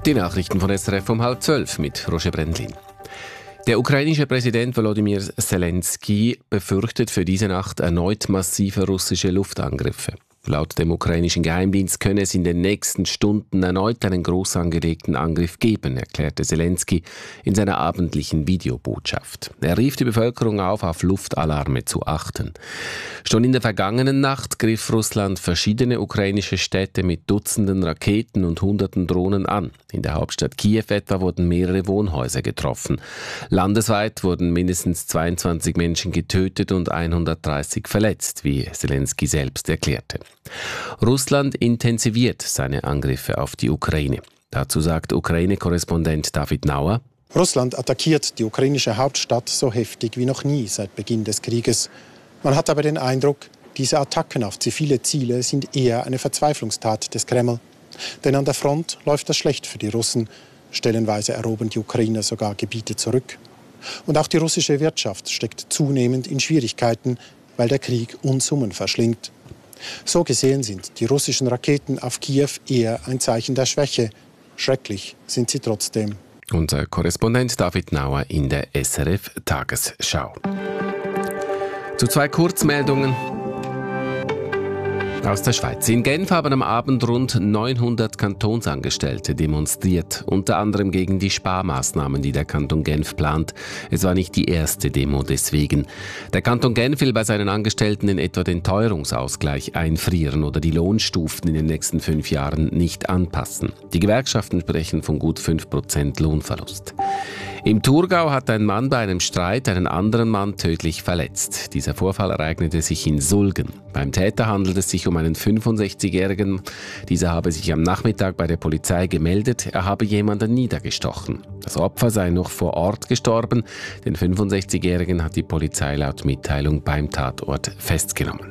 Die Nachrichten von SRF um 11:30 mit Roger Brendlin. Der ukrainische Präsident Volodymyr Zelensky befürchtet für diese Nacht erneut massive russische Luftangriffe. Laut dem ukrainischen Geheimdienst könne es in den nächsten Stunden erneut einen groß angelegten Angriff geben, erklärte Zelensky in seiner abendlichen Videobotschaft. Er rief die Bevölkerung auf Luftalarme zu achten. Schon in der vergangenen Nacht griff Russland verschiedene ukrainische Städte mit Dutzenden Raketen und Hunderten Drohnen an. In der Hauptstadt Kiew etwa wurden mehrere Wohnhäuser getroffen. Landesweit wurden mindestens 22 Menschen getötet und 130 verletzt, wie Zelensky selbst erklärte. Russland intensiviert seine Angriffe auf die Ukraine. Dazu sagt Ukraine-Korrespondent David Nauer: Russland attackiert die ukrainische Hauptstadt so heftig wie noch nie seit Beginn des Krieges. Man hat aber den Eindruck, diese Attacken auf zivile Ziele sind eher eine Verzweiflungstat des Kreml. Denn an der Front läuft das schlecht für die Russen. Stellenweise erobern die Ukrainer sogar Gebiete zurück. Und auch die russische Wirtschaft steckt zunehmend in Schwierigkeiten, weil der Krieg Unsummen verschlingt. So gesehen sind die russischen Raketen auf Kiew eher ein Zeichen der Schwäche. Schrecklich sind sie trotzdem. Unser Korrespondent David Nauer in der SRF Tagesschau. Zu zwei Kurzmeldungen aus der Schweiz. In Genf haben am Abend rund 900 Kantonsangestellte demonstriert, unter anderem gegen die Sparmaßnahmen, die der Kanton Genf plant. Es war nicht die erste Demo deswegen. Der Kanton Genf will bei seinen Angestellten in etwa den Teuerungsausgleich einfrieren oder die Lohnstufen in den nächsten 5 Jahren nicht anpassen. Die Gewerkschaften sprechen von gut 5% Lohnverlust. Im Thurgau hat ein Mann bei einem Streit einen anderen Mann tödlich verletzt. Dieser Vorfall ereignete sich in Sulgen. Beim Täter handelt es sich um einen 65-Jährigen. Dieser habe sich am Nachmittag bei der Polizei gemeldet, er habe jemanden niedergestochen. Das Opfer sei noch vor Ort gestorben. Den 65-Jährigen hat die Polizei laut Mitteilung beim Tatort festgenommen.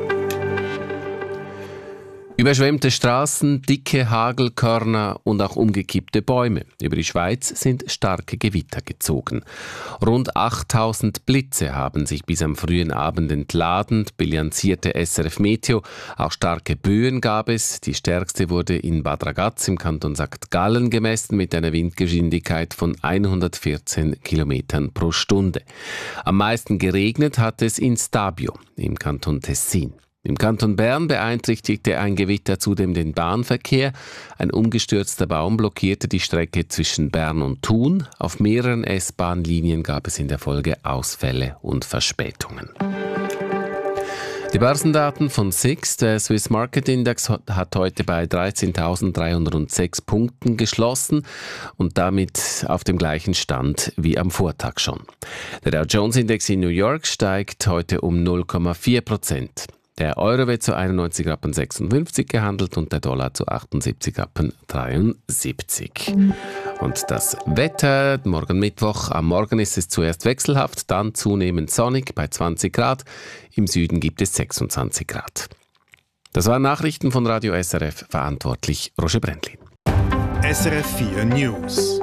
Überschwemmte Straßen, dicke Hagelkörner und auch umgekippte Bäume. Über die Schweiz sind starke Gewitter gezogen. Rund 8000 Blitze haben sich bis am frühen Abend entladen, bilanzierte SRF Meteo. Auch starke Böen gab es. Die stärkste wurde in Bad Ragaz im Kanton St. Gallen gemessen mit einer Windgeschwindigkeit von 114 km pro Stunde. Am meisten geregnet hat es in Stabio im Kanton Tessin. Im Kanton Bern beeinträchtigte ein Gewitter zudem den Bahnverkehr. Ein umgestürzter Baum blockierte die Strecke zwischen Bern und Thun. Auf mehreren S-Bahn-Linien gab es in der Folge Ausfälle und Verspätungen. Die Börsendaten von SIX, der Swiss Market Index, hat heute bei 13.306 Punkten geschlossen und damit auf dem gleichen Stand wie am Vortag schon. Der Dow Jones Index in New York steigt heute um 0,4%. Der Euro wird zu 91,56 gehandelt und der Dollar zu 78,73. Und das Wetter, morgen Mittwoch, am Morgen ist es zuerst wechselhaft, dann zunehmend sonnig bei 20 Grad. Im Süden gibt es 26 Grad. Das waren Nachrichten von Radio SRF, verantwortlich Roger Brendlin. SRF 4 News.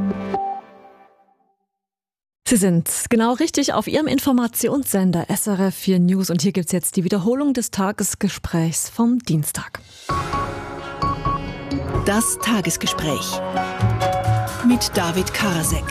Sie sind genau richtig auf Ihrem Informationssender SRF 4 News und hier gibt es jetzt die Wiederholung des Tagesgesprächs vom Dienstag. Das Tagesgespräch mit David Karasek.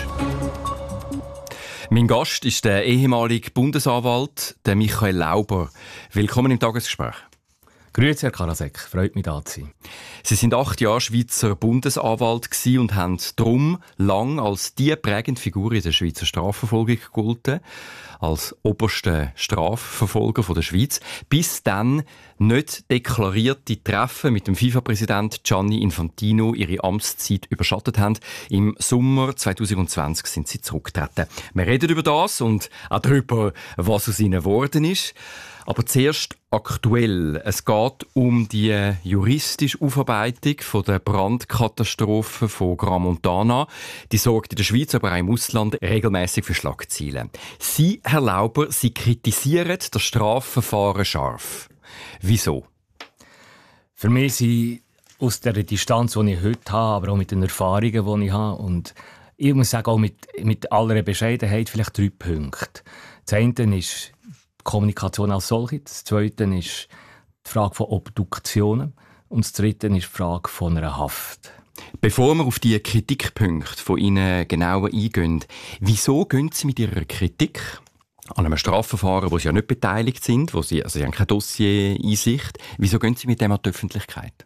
Mein Gast ist der ehemalige Bundesanwalt, der Michael Lauber. Willkommen im Tagesgespräch. Grüezi, Herr Karasek. Freut mich, da zu sein. Sie sind 8 Jahre Schweizer Bundesanwalt und haben darum lang als die prägende Figur in der Schweizer Strafverfolgung gegolten, als oberster Strafverfolger von der Schweiz, bis dann nicht deklarierte Treffen mit dem FIFA-Präsident Gianni Infantino ihre Amtszeit überschattet haben. Im Sommer 2020 sind sie zurückgetreten. Wir reden über das und auch darüber, was aus ihnen geworden ist. Aber zuerst aktuell. Es geht um die juristische Aufarbeitung von der Brandkatastrophe von Gran Montana. Die sorgt in der Schweiz, aber auch im Ausland regelmäßig für Schlagzeilen. Sie, Herr Lauber, Sie kritisieren das Strafverfahren scharf. Wieso? Für mich sind aus der Distanz, die ich heute habe, aber auch mit den Erfahrungen, die ich habe, und ich muss sagen, auch mit aller Bescheidenheit vielleicht 3 Punkte. Das eine ist die Kommunikation als solche, das zweite ist die Frage von Obduktionen und das dritte ist die Frage von einer Haft. Bevor wir auf die Kritikpunkte von Ihnen genauer eingehen, wieso gehen Sie mit Ihrer Kritik an einem Strafverfahren, wo Sie ja nicht beteiligt sind, Sie haben keine Dossier-Einsicht, wieso gehen Sie mit dem an die Öffentlichkeit?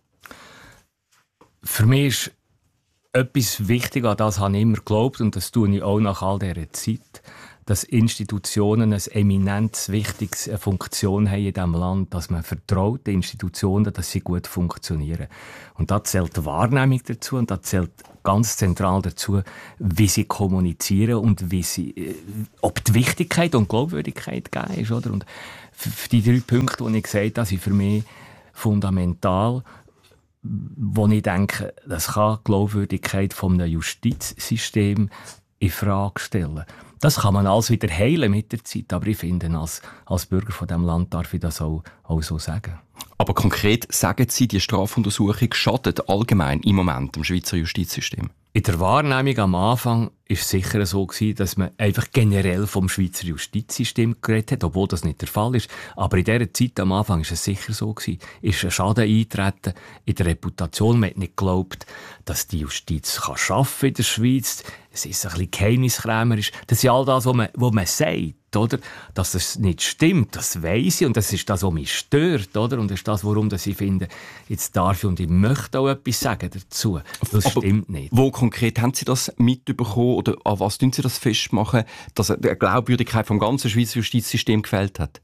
Für mich ist etwas wichtig, an das habe ich immer geglaubt, und das tue ich auch nach all dieser Zeit, dass Institutionen eine eminent wichtige Funktion haben in diesem Land, dass man vertraut den Institutionen, dass sie gut funktionieren. Und da zählt die Wahrnehmung dazu und da zählt ganz zentral dazu, wie sie kommunizieren und ob die Wichtigkeit und Glaubwürdigkeit gegeben ist. Oder? Und die 3 Punkte, die ich gesagt habe, sind für mich fundamental, wo ich denke, das kann die Glaubwürdigkeit vom Justizsystem in Frage stellen. Das kann man alles wieder heilen mit der Zeit, aber ich finde, als Bürger von diesem Land darf ich das auch so sagen. Aber konkret sagen Sie, die Strafuntersuchung schadet allgemein im Moment dem Schweizer Justizsystem? In der Wahrnehmung am Anfang war es sicher so gewesen, dass man einfach generell vom Schweizer Justizsystem geredet hat, obwohl das nicht der Fall ist. Aber in dieser Zeit am Anfang war es sicher so gewesen. Ist ein Schaden eingetreten in der Reputation. Man hat nicht geglaubt, dass die Justiz arbeiten in der Schweiz. Es ist ein bisschen geheimniskrämerisch. Das ist all das, was man sagt. Oder? Dass das nicht stimmt, das weiss ich. Und das ist das, was mich stört. Oder? Und das ist das, warum ich finde, jetzt darf ich und ich möchte auch etwas sagen dazu. Das stimmt nicht. Wo konkret haben Sie das mitbekommen oder an was tun Sie das festmachen, dass die Glaubwürdigkeit vom ganzen Schweizer Justizsystem gefehlt hat?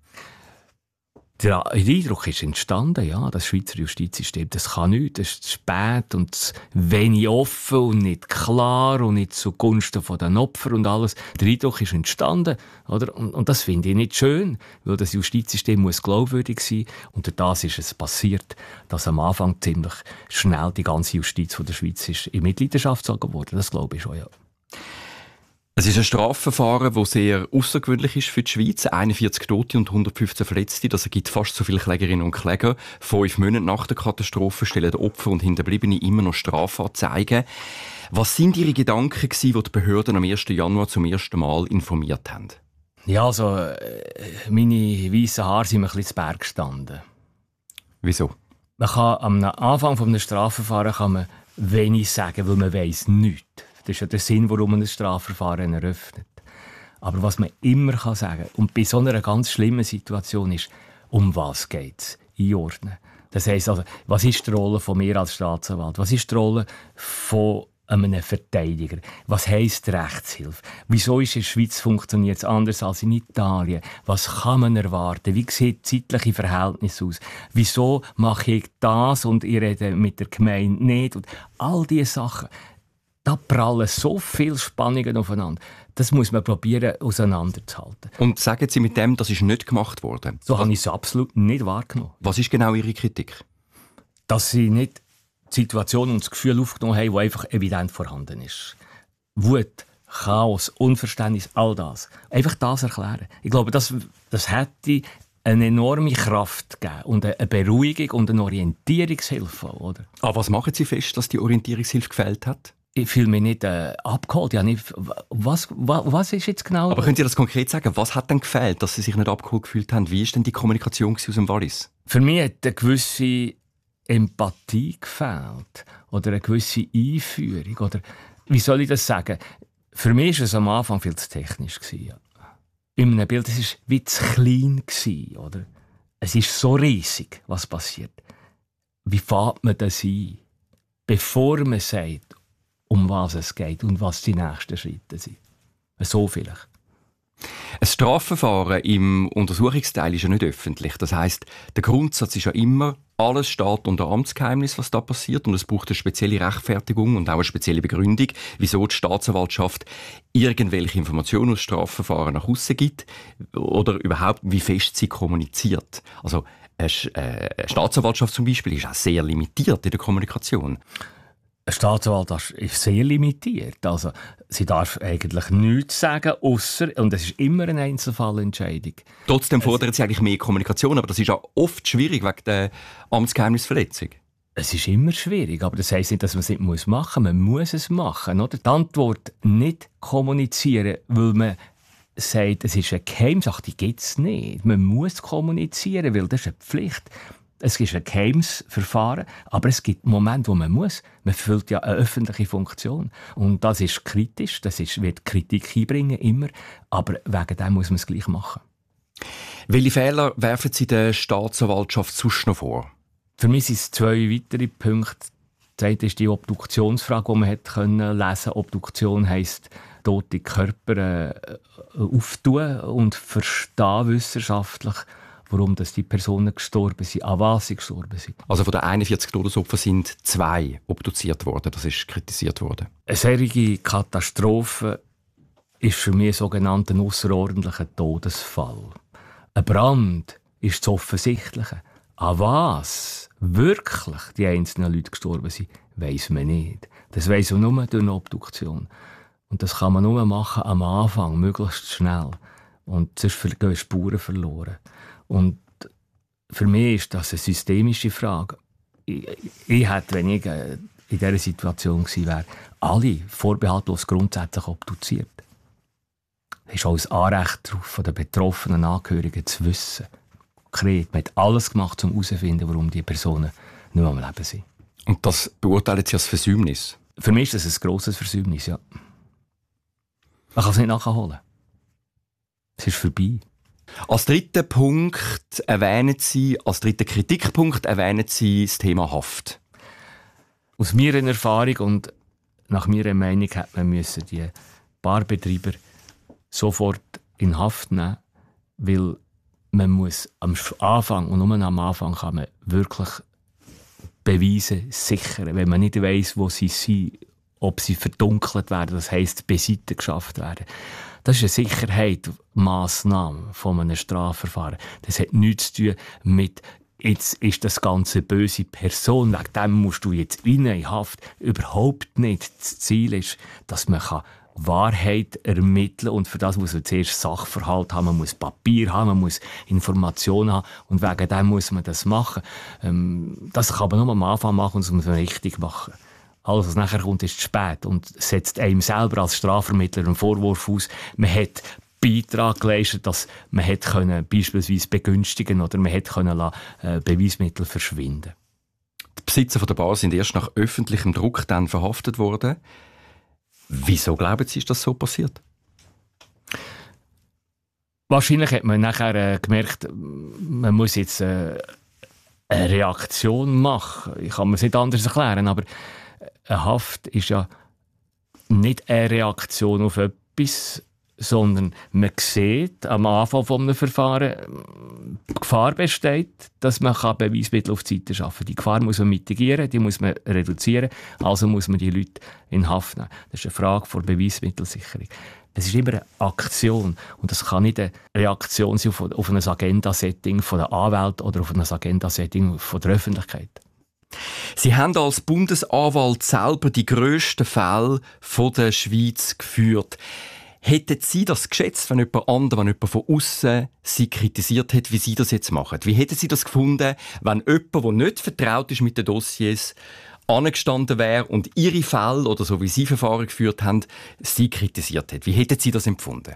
Der Eindruck ist entstanden, ja, das Schweizer Justizsystem, das kann nichts, das ist zu spät und zu wenig offen und nicht klar und nicht zugunsten der Opfer und alles. Der Eindruck ist entstanden, oder? Und das finde ich nicht schön, weil das Justizsystem muss glaubwürdig sein und durch das ist es passiert, dass am Anfang ziemlich schnell die ganze Justiz von der Schweiz ist in Mitleidenschaft gezogen wurde. Das glaube ich schon, ja. Es ist ein Strafverfahren, das sehr außergewöhnlich ist für die Schweiz. 41 Tote und 115 Verletzte. Das ergibt fast so viele Klägerinnen und Kläger. 5 Monate nach der Katastrophe stellen die Opfer und Hinterbliebene immer noch Strafanzeigen. Was sind Ihre Gedanken gewesen, die die Behörden am 1. Januar zum ersten Mal informiert haben? Ja, also meine weißen Haare sind mir ein bisschen zu Berg gestanden. Wieso? Man kann am Anfang eines Strafverfahrens kann man wenig sagen, weil man weiss nichts. Das ist ja der Sinn, warum man ein Strafverfahren eröffnet. Aber was man immer sagen kann, und bei so einer ganz schlimmen Situation ist, um was geht es? Einordnen. Das heisst also, was ist die Rolle von mir als Staatsanwalt? Was ist die Rolle von einem Verteidiger? Was heisst Rechtshilfe? Wieso ist in der Schweiz funktioniert es anders als in Italien? Was kann man erwarten? Wie sieht zeitliche Verhältnis aus? Wieso mache ich das und ich rede mit der Gemeinde nicht? Und all diese Sachen. Da prallen so viele Spannungen aufeinander. Das muss man probieren, auseinanderzuhalten. Und sagen Sie mit dem, das ist nicht gemacht worden? So habe ich es absolut nicht wahrgenommen. Was ist genau Ihre Kritik? Dass Sie nicht die Situation und das Gefühl aufgenommen haben, das einfach evident vorhanden ist. Wut, Chaos, Unverständnis, all das. Einfach das erklären. Ich glaube, das hätte eine enorme Kraft gegeben und eine Beruhigung und eine Orientierungshilfe. Oder? Aber was machen Sie fest, dass die Orientierungshilfe gefehlt hat? Ich fühle mich nicht abgeholt. Ja, nicht, was ist jetzt genau... Aber können Sie das konkret sagen? Was hat denn gefehlt, dass Sie sich nicht abgeholt gefühlt haben? Wie ist denn die Kommunikation aus dem Wallis? Für mich hat eine gewisse Empathie gefehlt. Oder eine gewisse Einführung. Oder, wie soll ich das sagen? Für mich war es am Anfang viel zu technisch. Ja. In einem Bild, es war wie zu klein. Oder? Es ist so riesig, was passiert. Wie fängt man das ein? Bevor man sagt, um was es geht und was die nächsten Schritte sind. So vielleicht. Ein Strafverfahren im Untersuchungsteil ist ja nicht öffentlich. Das heisst, der Grundsatz ist ja immer, alles steht unter Amtsgeheimnis, was da passiert. Und es braucht eine spezielle Rechtfertigung und auch eine spezielle Begründung, wieso die Staatsanwaltschaft irgendwelche Informationen aus Strafverfahren nach aussen gibt oder überhaupt, wie fest sie kommuniziert. Also eine Staatsanwaltschaft zum Beispiel ist auch sehr limitiert in der Kommunikation. Eine Staatsanwalt ist sehr limitiert. Also, sie darf eigentlich nichts sagen, ausser, und es ist immer eine Einzelfallentscheidung. Trotzdem fordert sie eigentlich mehr Kommunikation, aber das ist ja oft schwierig wegen der Amtsgeheimnisverletzung. Es ist immer schwierig, aber das heisst nicht, dass man es nicht machen muss. Man muss es machen. Oder? Die Antwort nicht kommunizieren, weil man sagt, es ist eine Geheimsache, die gibt es nicht. Man muss kommunizieren, weil das ist eine Pflicht. Es ist ein geheimes Verfahren, aber es gibt Momente, wo man muss. Man erfüllt ja eine öffentliche Funktion. Und das ist kritisch, wird Kritik einbringen, immer. Aber wegen dem muss man es gleich machen. Welche Fehler werfen Sie der Staatsanwaltschaft sonst noch vor? Für mich sind es 2 weitere Punkte. Das eine ist die Obduktionsfrage, die man lesen konnte. Obduktion heisst, tote Körper auftun und verstehen wissenschaftlich, warum die Personen gestorben sind, an was sie gestorben sind. Also von den 41 Todesopfern sind 2 obduziert worden. Das ist kritisiert worden. Eine solche Katastrophe ist für mich ein sogenannter ausserordentlicher Todesfall. Ein Brand ist das Offensichtliche. An was wirklich die einzelnen Leute gestorben sind, weiss man nicht. Das weiss man nur durch eine Obduktion. Und das kann man nur machen am Anfang, möglichst schnell. Und sonst gehen Spuren verloren. Und für mich ist das eine systemische Frage. Ich hätte, wenn ich in dieser Situation gewesen wäre, alle vorbehaltlos grundsätzlich obduziert. Es ist auch ein Anrecht darauf, von den betroffenen Angehörigen zu wissen. Konkret, man hat alles gemacht, um herauszufinden, warum die Personen nicht mehr am Leben sind. Und das beurteilen Sie als Versäumnis? Für mich ist das ein grosses Versäumnis, ja. Man kann es nicht nachholen. Es ist vorbei. Als dritten Kritikpunkt erwähnen Sie das Thema Haft. Aus meiner Erfahrung und nach meiner Meinung hätte man die Barbetreiber sofort in Haft nehmen, weil man muss am Anfang, und nur am Anfang kann man wirklich Beweise sichern, wenn man nicht weiss, wo sie sind, ob sie verdunkelt werden, das heisst, beiseite geschafft werden. Das ist eine Sicherheitsmaßnahme von einem Strafverfahren. Das hat nichts zu tun mit, jetzt ist das Ganze eine böse Person, wegen dem musst du jetzt rein in Haft. Überhaupt nicht. Das Ziel ist, dass man Wahrheit ermitteln kann. Und für das muss man zuerst Sachverhalt haben, man muss Papier haben, man muss Informationen haben. Und wegen dem muss man das machen. Das kann man nur am Anfang machen und das muss man richtig machen. Alles, was nachher kommt, ist zu spät und setzt einem selber als Strafvermittler einen Vorwurf aus. Man hat Beitrag geleistet, dass man beispielsweise begünstigen oder man hätte Beweismittel verschwinden. Die Besitzer von der Bar sind erst nach öffentlichem Druck dann verhaftet worden. Wieso glauben Sie, ist das so passiert? Wahrscheinlich hat man nachher gemerkt, man muss jetzt eine Reaktion machen. Ich kann mir es nicht anders erklären, aber eine Haft ist ja nicht eine Reaktion auf etwas, sondern man sieht am Anfang eines Verfahrens, die Gefahr besteht, dass man Beweismittel auf die Seite schaffen kann. Die Gefahr muss man mitigieren, die muss man reduzieren, also muss man die Leute in Haft nehmen. Das ist eine Frage der Beweismittelsicherung. Es ist immer eine Aktion und das kann nicht eine Reaktion sein auf ein Agenda-Setting von der Anwalt oder auf ein Agenda-Setting von der Öffentlichkeit. Sie haben als Bundesanwalt selber die grössten Fälle der Schweiz geführt. Hätten Sie das geschätzt, wenn jemand von außen Sie kritisiert hat, wie Sie das jetzt machen? Wie hätten Sie das gefunden, wenn jemand, der nicht vertraut ist mit den Dossiers, angestanden wäre und Ihre Fälle oder so wie Sie Verfahren geführt haben, Sie kritisiert hat? Wie hätten Sie das empfunden?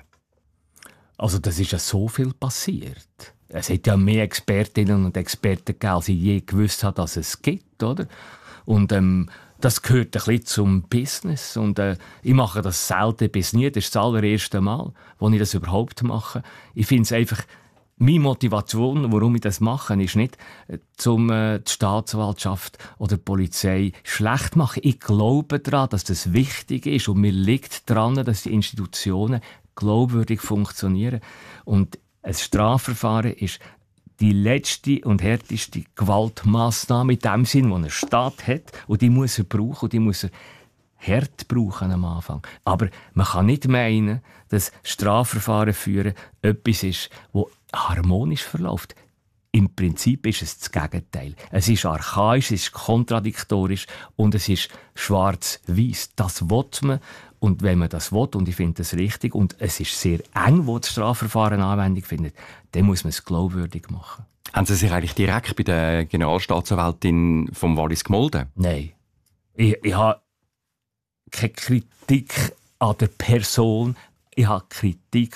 Also das ist ja so viel passiert. Es hat ja mehr Expertinnen und Experten gegeben, als ich je gewusst habe, dass es gibt, oder? Und das gehört ein bisschen zum Business. Und ich mache das selten bis nie. Das ist das allererste Mal, wo ich das überhaupt mache. Ich finde es einfach, meine Motivation, warum ich das mache, ist nicht, die Staatsanwaltschaft oder die Polizei schlecht zu machen. Ich glaube daran, dass das wichtig ist. Und mir liegt daran, dass die Institutionen glaubwürdig funktionieren. Und ein Strafverfahren ist die letzte und härteste Gewaltmaßnahme in dem Sinn, die ein Staat hat. Und die muss er brauchen und die muss er hart brauchen am Anfang. Aber man kann nicht meinen, dass Strafverfahren führen etwas ist, das harmonisch verläuft. Im Prinzip ist es das Gegenteil. Es ist archaisch, es ist kontradiktorisch und es ist schwarz-weiß. Das will man. Und wenn man das will, und ich finde das richtig, und es ist sehr eng, wo das Strafverfahren Anwendung findet, dann muss man es glaubwürdig machen. Haben Sie sich eigentlich direkt bei der Generalstaatsanwältin vom Wallis gemolden? Nein. Ich habe keine Kritik an der Person, ich habe Kritik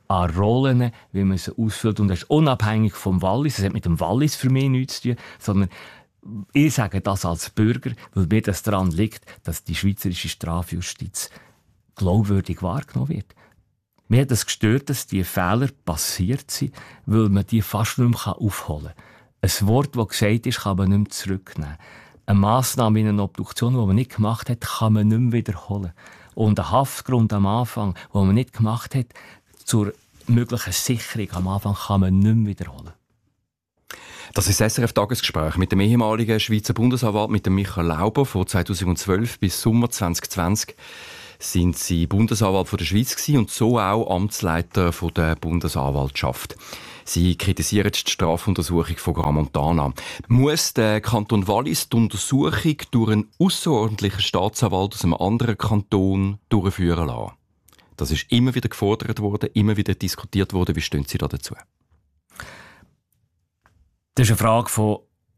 an Rollen, wie man sie ausfüllt. Und das ist unabhängig vom Wallis. Das hat mit dem Wallis für mich nichts zu tun, sondern ich sage das als Bürger, weil mir das daran liegt, dass die schweizerische Strafjustiz glaubwürdig wahrgenommen wird. Mir hat es gestört, dass diese Fehler passiert sind, weil man die fast nicht mehr aufholen kann. Ein Wort, das gesagt ist, kann man nicht mehr zurücknehmen. Eine Massnahme in einer Obduktion, die man nicht gemacht hat, kann man nicht mehr wiederholen. Und ein Haftgrund am Anfang, den man nicht gemacht hat, zur möglichen Sicherung am Anfang kann man nicht mehr wiederholen. Das ist das SRF-Tagesgespräch mit dem ehemaligen Schweizer Bundesanwalt, mit dem Michael Lauber. Von 2012 bis Sommer 2020 sind Sie Bundesanwalt von der Schweiz gewesen und so auch Amtsleiter von der Bundesanwaltschaft. Sie kritisieren die Strafuntersuchung von Crans-Montana. Muss der Kanton Wallis die Untersuchung durch einen ausserordentlichen Staatsanwalt aus einem anderen Kanton durchführen lassen? Das ist immer wieder gefordert worden, immer wieder diskutiert worden. Wie stehen Sie da dazu? Das ist eine Frage von,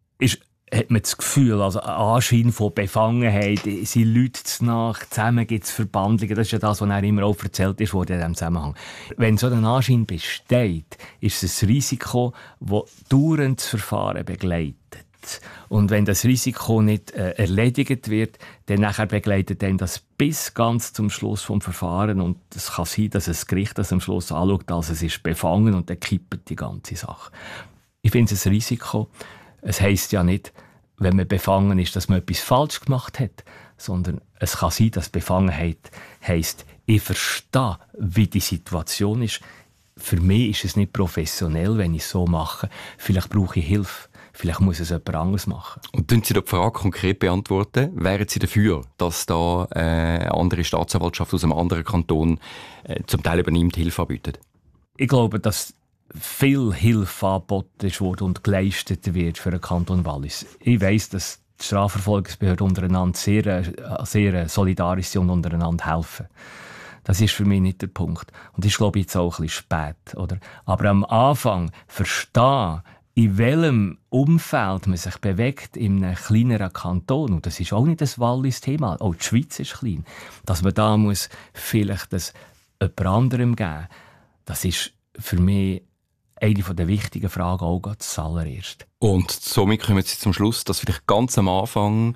hat man das Gefühl, also ein Anschein von Befangenheit, sind Leute zu nach, zusammen gibt es Verbandlungen, das ist ja das, was er immer auch erzählt ist, in diesem Zusammenhang. Wenn so ein Anschein besteht, ist es ein Risiko, das dauernd das Verfahren begleitet. Und wenn das Risiko nicht erledigt wird, dann nachher begleitet dann das bis ganz zum Schluss vom Verfahren. Und es kann sein, dass das Gericht das am Schluss anschaut, als es ist befangen und dann kippt die ganze Sache. Ich finde es ein Risiko. Es heisst ja nicht, wenn man befangen ist, dass man etwas falsch gemacht hat, sondern es kann sein, dass Befangenheit heisst, ich verstehe, wie die Situation ist. Für mich ist es nicht professionell, wenn ich es so mache. Vielleicht brauche ich Hilfe. Vielleicht muss es jemand anderes machen. Und können Sie die Frage konkret beantworten? Wären Sie dafür, dass da eine andere Staatsanwaltschaft aus einem anderen Kanton zum Teil übernimmt, Hilfe anbietet? Ich glaube, dass viel Hilfe angeboten wurde und geleistet wird für den Kanton Wallis. Ich weiss, dass die Strafverfolgungsbehörden untereinander sehr solidarisch sind und untereinander helfen. Das ist für mich nicht der Punkt. Und das ist, glaube ich, jetzt auch ein bisschen spät. Oder? Aber am Anfang verstehen, in welchem Umfeld man sich bewegt in einem kleineren Kanton, und das ist auch nicht das Wallis-Thema, auch die Schweiz ist klein, dass man da muss vielleicht das jemand anderem geben, das ist für mich eine der wichtigen Fragen, auch das allererste. Und somit kommen Sie zum Schluss, dass vielleicht ganz am Anfang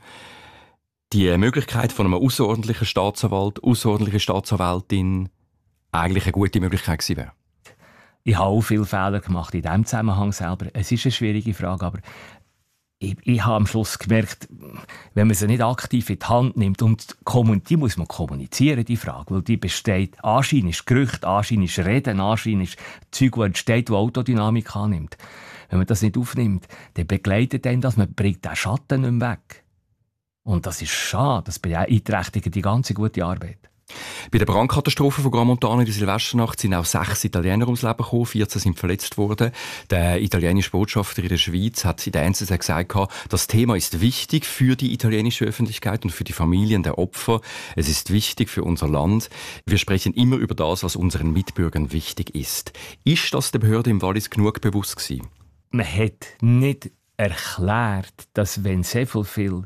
die Möglichkeit von einem außerordentlichen Staatsanwalt, außerordentliche Staatsanwältin eigentlich eine gute Möglichkeit gewesen wäre? Ich habe auch viele Fehler gemacht in diesem Zusammenhang selber. Es ist eine schwierige Frage, aber ich habe am Schluss gemerkt, wenn man sie nicht aktiv in die Hand nimmt, und die muss man kommunizieren, die Frage, weil die besteht, Anschein ist Gerücht, Anschein ist Reden, Anschein ist Zeug, das entsteht, das Autodynamik annimmt. Wenn man das nicht aufnimmt, dann begleitet einen das, man bringt den Schatten nicht mehr weg. Und das ist schade, das beeinträchtigt die ganze gute Arbeit. Bei der Brandkatastrophe von Crans-Montana in der Silvesternacht sind auch 6 Italiener ums Leben gekommen, 14 sind verletzt worden. Der italienische Botschafter in der Schweiz hat in der NZZ gesagt, das Thema ist wichtig für die italienische Öffentlichkeit und für die Familien der Opfer. Es ist wichtig für unser Land. Wir sprechen immer über das, was unseren Mitbürgern wichtig ist. Ist das der Behörde im Wallis genug bewusst gewesen? Man hat nicht erklärt, dass wenn sehr viel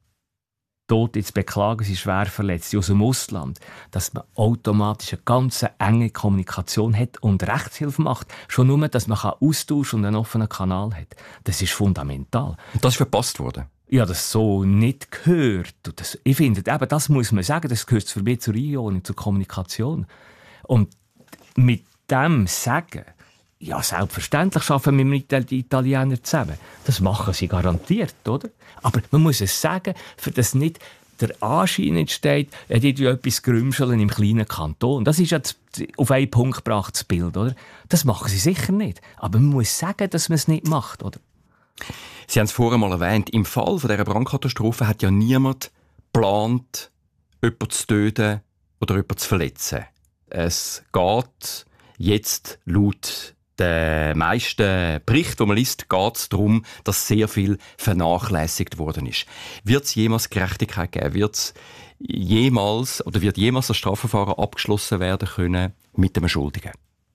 Tote zu beklagen sind, schwer Verletzte aus dem Ausland, dass man automatisch eine ganz enge Kommunikation hat und Rechtshilfe macht. Schon nur, dass man austauschen und einen offenen Kanal hat. Das ist fundamental. Und das ist verpasst worden? Ja, das so nicht gehört. Ich finde, eben, das muss man sagen, das gehört für mich zur Einordnung, zur Kommunikation. Und mit dem Sagen, ja, selbstverständlich arbeiten wir mit den Italienern zusammen. Das machen sie garantiert, oder? Aber man muss es sagen, für das nicht der Anschein entsteht, die etwas grümscheln im kleinen Kanton. Das ist ja auf einen Punkt gebracht, das Bild, oder? Das machen sie sicher nicht. Aber man muss sagen, dass man es nicht macht, oder? Sie haben es vorher mal erwähnt, im Fall von dieser Brandkatastrophe hat ja niemand geplant, jemanden zu töten oder jemanden zu verletzen. Es geht jetzt laut den meisten Berichten, die man liest, geht es darum, dass sehr viel vernachlässigt worden ist. Wird es jemals Gerechtigkeit geben? Wird jemals das Strafverfahren abgeschlossen werden können mit dem Schuldigen?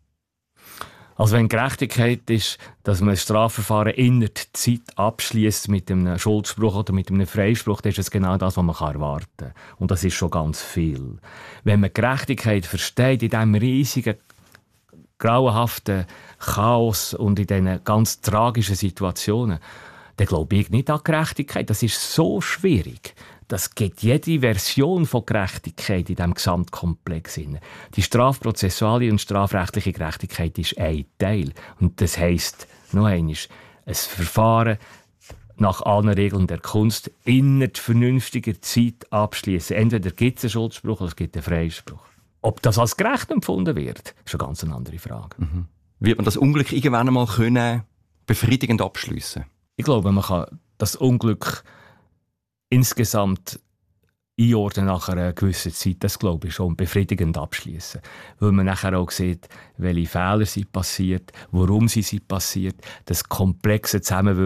Also wenn Gerechtigkeit ist, dass man ein Strafverfahren in der Zeit abschließt mit einem Schuldspruch oder mit einem Freispruch, dann ist es genau das, was man erwarten kann. Und das ist schon ganz viel. Wenn man Gerechtigkeit versteht in diesem riesigen grauenhaften Chaos und in diesen ganz tragischen Situationen, dann glaube ich nicht an Gerechtigkeit. Das ist so schwierig. Das gibt jede Version von Gerechtigkeit in diesem Gesamtkomplex. Die strafprozessuale und strafrechtliche Gerechtigkeit ist ein Teil. Und das heisst, noch einmal, ein Verfahren nach allen Regeln der Kunst innerhalb vernünftiger Zeit abschließen. Entweder gibt es einen Schuldspruch oder es gibt einen Freispruch. Ob das als gerecht empfunden wird, ist eine ganz andere Frage. Mhm. Wird man das Unglück irgendwann einmal befriedigend abschliessen? Ich glaube, man kann das Unglück insgesamt einordnen nach einer gewissen Zeit, das glaube ich schon, befriedigend abschließen. Weil man nachher auch sieht, welche Fehler sind passiert, warum sie sind passiert, das komplexe Zusammenwirken